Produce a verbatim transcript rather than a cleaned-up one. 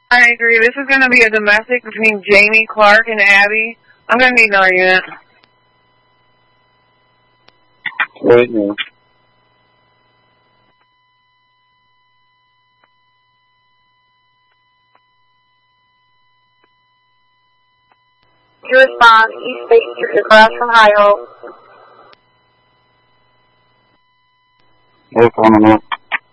I agree. This is going to be a domestic between Jamie, Clark, and Abby. I'm going to need an argument. Wait, no. Your response, East State Street across from High Hope. Yes, I don't know.